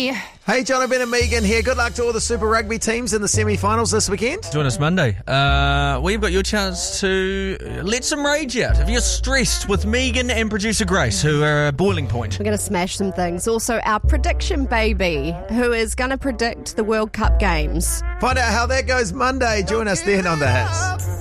Hey, Jonathan and Megan here. Good luck to all the Super Rugby teams in the semi-finals this weekend. Join us Monday. We've got your chance to let some rage out. If you're stressed with Megan and producer Grace, who are a boiling point. We're going to smash some things. Also, our prediction baby, who is going to predict the World Cup games. Find out how that goes Monday. Join us then on The Hits.